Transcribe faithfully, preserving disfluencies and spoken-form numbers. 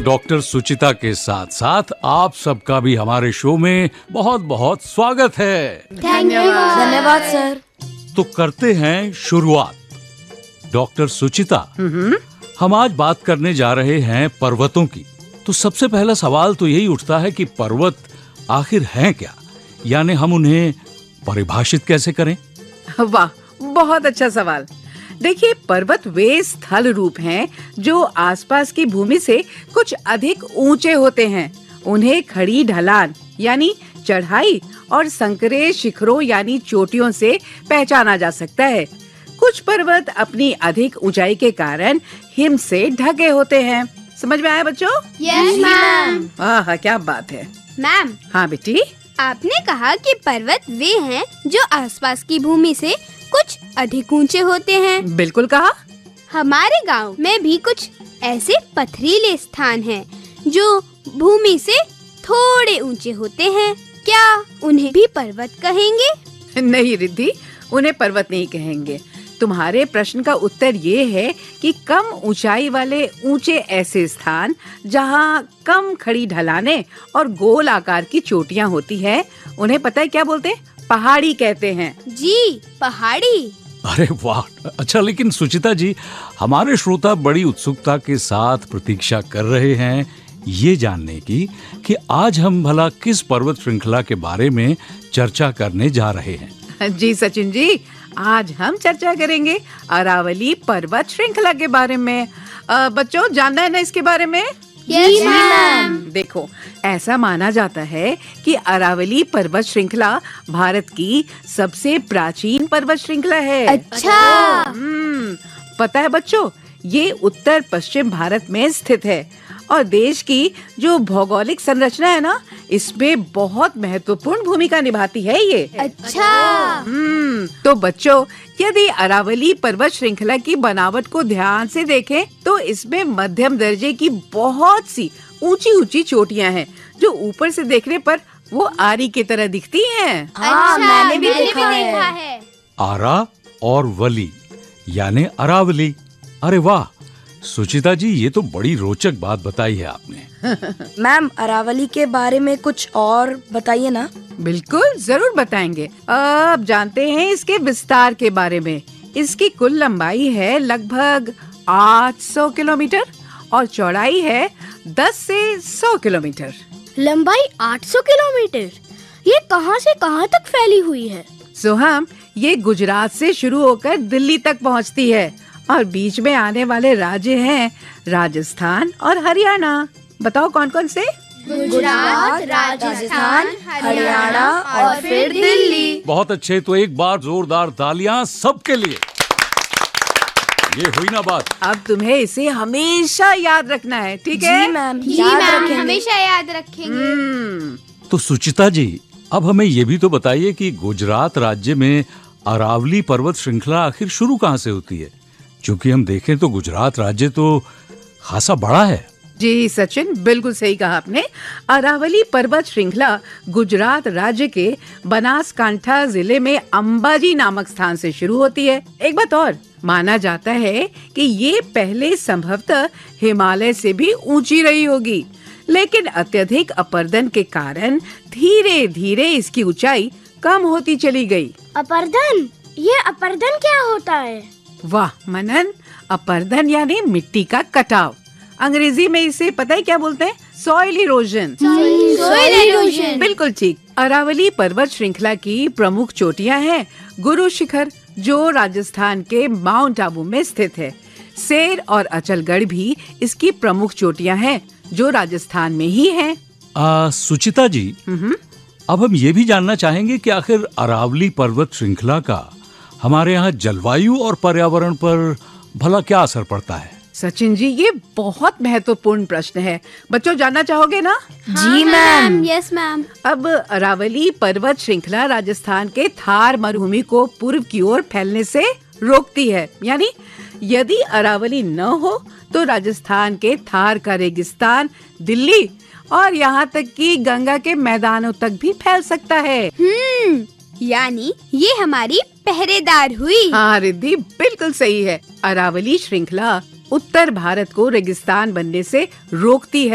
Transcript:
Doctor सुचिता के साथ साथ आप सबका भी हमारे शो में बहुत बहुत स्वागत है। धन्यवाद धन्यवाद सर। तो करते हैं शुरुआत। डॉक्टर सुचिता, हम आज बात करने जा रहे हैं पर्वतों की। तो सबसे पहला सवाल तो यही उठता है कि पर्वत आखिर हैं क्या, यानी हम उन्हें परिभाषित कैसे करें? वाह, बहुत अच्छा सवाल। देखिए, पर्वत वे स्थल रूप हैं जो आसपास की भूमि से कुछ अधिक ऊंचे होते हैं। उन्हें खड़ी ढलान यानी चढ़ाई और संकरे शिखरों यानी चोटियों से पहचाना जा सकता है। कुछ पर्वत अपनी अधिक ऊंचाई के कारण हिम से ढके होते हैं। समझ में आया बच्चों? Yes ma'am. आह, क्या बात है। मैम, हाँ बेटी, आपने कहा कि पर्वत वे हैं जो आसपास की भूमि से कुछ अधिक ऊंचे होते हैं। बिल्कुल कहा। हमारे गांव में भी कुछ ऐसे पथरीले स्थान हैं जो भूमि से थोड़े ऊंचे होते हैं। क्या उन्हें भी पर्वत कहेंगे? नहीं रिद्धि, उन्हें पर्वत नहीं कहेंगे। तुम्हारे प्रश्न का उत्तर ये है कि कम ऊंचाई वाले ऊंचे ऐसे स्थान जहाँ कम खड़ी ढलानें और गोल आकार की चोटियाँ होती है, उन्हें पता है क्या बोलते हैं? पहाड़ी कहते हैं। जी, पहाड़ी। अरे वाह, अच्छा। लेकिन सुचिता जी, हमारे श्रोता बड़ी उत्सुकता के साथ प्रतीक्षा कर रहे हैं ये जानने की कि आज हम भला किस पर्वत श्रृंखला के बारे में चर्चा करने जा रहे हैं। जी सचिन जी, आज हम चर्चा करेंगे अरावली पर्वत श्रृंखला के बारे में। आ, बच्चों, जानना है ना इसके बारे में? Yes ma'am. देखो, ऐसा माना जाता है कि अरावली पर्वत श्रृंखला भारत की सबसे प्राचीन पर्वत श्रृंखला है। अच्छा। हम्म, पता है बच्चों, ये उत्तर पश्चिम भारत में स्थित है और देश की जो भौगोलिक संरचना है ना, इसमें बहुत महत्वपूर्ण भूमिका निभाती है ये। अच्छा। हम्म, तो बच्चों, यदि अरावली पर्वत श्रृंखला की बनावट को ध्यान से देखें तो इसमें मध्यम दर्जे की बहुत सी ऊंची ऊंची चोटियां हैं जो ऊपर से देखने पर वो आरी की तरह दिखती हैं। अच्छा, मैंने भी मैंने देखा भी है। देखा है। आरा और वली यानी अरावली। अरे वाह सुचिता जी, ये तो बड़ी रोचक बात बताई है आपने। मैम, अरावली के बारे में कुछ और बताइए ना। बिल्कुल, जरूर बताएंगे। अब जानते हैं इसके विस्तार के बारे में। इसकी कुल लंबाई है लगभग आठ सौ किलोमीटर और चौड़ाई है दस से सौ किलोमीटर। लंबाई आठ सौ किलोमीटर, ये कहां से कहां तक फैली हुई है? सोहम, ये गुजरात से शुरू होकर दिल्ली तक पहुंचती है और बीच में आने वाले राज्य हैं राजस्थान और हरियाणा। बताओ कौन कौन से? गुजरात, राजस्थान, हरियाणा और फिर दिल्ली। बहुत अच्छे। तो एक बार जोरदार तालियां सबके लिए। ये हुई ना बात। अब तुम्हें इसे हमेशा याद रखना है, ठीक है? जी मैम, जी याद मैम, रखेंगे। हमेशा याद रखेंगे। हम्म, तो सुचिता जी, अब हमें ये भी तो बताइए कि गुजरात राज्य में अरावली पर्वत श्रृंखला आखिर शुरू कहाँ से होती है? क्योंकि हम देखें तो गुजरात राज्य तो खासा बड़ा है। जी सचिन, बिल्कुल सही कहा आपने। अरावली पर्वत श्रृंखला गुजरात राज्य के बनासकांठा जिले में अंबाजी नामक स्थान से शुरू होती है। एक बात और, माना जाता है कि ये पहले संभवतः हिमालय से भी ऊंची रही होगी, लेकिन अत्यधिक अपर्दन के कारण धीरे धीरे इसकी ऊंचाई कम होती चली गई। अपर्दन, ये अपर्दन क्या होता है? वाह मनन, अपर्दन यानी मिट्टी का कटाव। अंग्रेजी में इसे पता है क्या बोलते हैं? Soil erosion. Soil erosion. बिल्कुल ठीक। अरावली पर्वत श्रृंखला की प्रमुख चोटियां हैं गुरु शिखर, जो राजस्थान के माउंट आबू में स्थित है। सेर और अचलगढ़ भी इसकी प्रमुख चोटियां हैं जो राजस्थान में ही हैं। आ, सुचिता जी, अब हम ये भी जानना चाहेंगे कि आखिर अरावली पर्वत श्रृंखला का हमारे यहाँ जलवायु और पर्यावरण पर भला क्या असर पड़ता है? सचिन जी, ये बहुत महत्वपूर्ण प्रश्न है। बच्चों, जानना चाहोगे ना? जी मैम। Yes ma'am. अब अरावली पर्वत श्रृंखला राजस्थान के थार मरुभूमि को पूर्व की ओर फैलने से रोकती है। यानी यदि अरावली न हो तो राजस्थान के थार का रेगिस्तान दिल्ली और यहाँ तक कि गंगा के मैदानों तक भी फैल सकता है। हम्म, यानी ये हमारी पहरेदार हुई। हाँ रिद्धि, बिल्कुल सही है। अरावली श्रृंखला उत्तर भारत को रेगिस्तान बनने से रोकती है।